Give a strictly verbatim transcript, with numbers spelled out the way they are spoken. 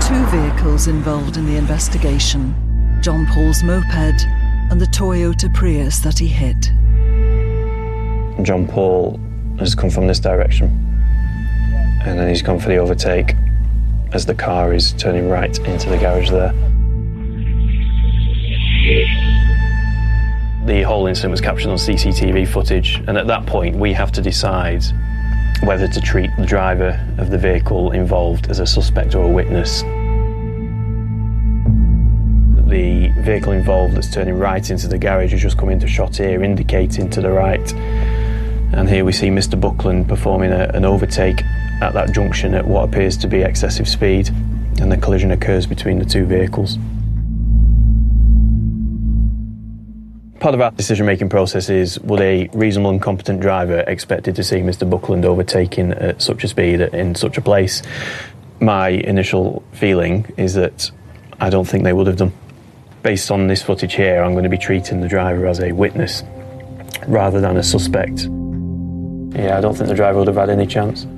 two vehicles involved in the investigation: John Paul's moped and the Toyota Prius that he hit. John Paul has come from this direction, and then he's gone for the overtake as the car is turning right into the garage there. The whole incident was captured on C C T V footage, and at that point we have to decide whether to treat the driver of the vehicle involved as a suspect or a witness. The vehicle involved that's turning right into the garage has just come into shot here, indicating to the right. And here we see Mister Buckland performing a, an overtake at that junction at what appears to be excessive speed, and the collision occurs between the two vehicles. Part of our decision-making process is, would a reasonable and competent driver expected to see Mister Buckland overtaking at such a speed in such a place? My initial feeling is that I don't think they would have done. Based on this footage here, I'm going to be treating the driver as a witness rather than a suspect. Yeah, I don't think the driver would have had any chance.